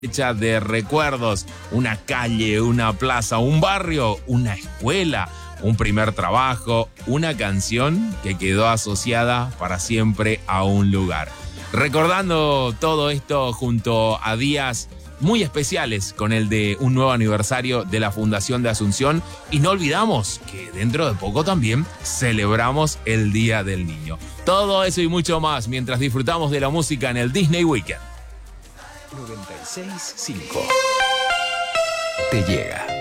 hecha de recuerdos, una calle, una plaza, un barrio, una escuela, un primer trabajo, una canción que quedó asociada para siempre a un lugar. Recordando todo esto junto a días muy especiales con el de un nuevo aniversario de la Fundación de Asunción, y no olvidamos que dentro de poco también celebramos el Día del Niño. Todo eso y mucho más mientras disfrutamos de la música en el Disney Weekend. 96.5 te llega.